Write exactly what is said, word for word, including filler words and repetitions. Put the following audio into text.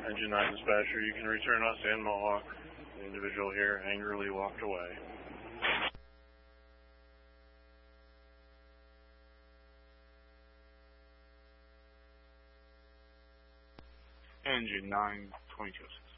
Engine nine dispatcher, you can return us and Mohawk. The individual here angrily walked away. Engine nine, twenty-two oh six.